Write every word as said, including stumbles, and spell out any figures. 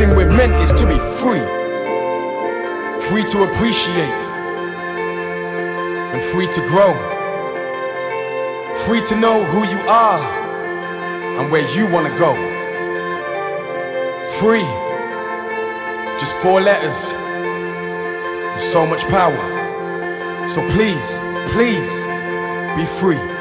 thing we're meant is to be free. Free to appreciate and free to grow. Free to know who you are and where you want to go. Free, just four letters, there's so much power. So please, please, be free.